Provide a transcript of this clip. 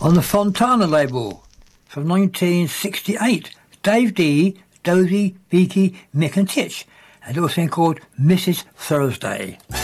On the Fontana label from 1968, Dave D, Dozy, Beaky, Mick and Titch, and also called Mrs. Thursday.